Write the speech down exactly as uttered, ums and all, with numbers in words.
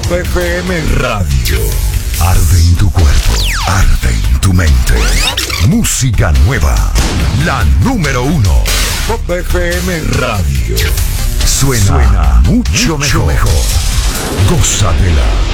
F M Radio. Arde en tu cuerpo, arde en tu mente. Música nueva, la número uno. Pop F M Radio. Suena, Suena mucho, mucho mejor. mejor. Gózatela.